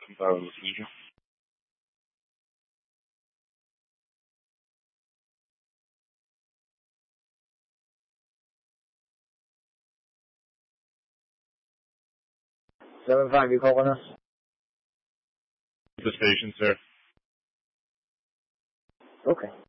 Comparo lo figlio. Seven five, you calling us? The station, sir. Okay.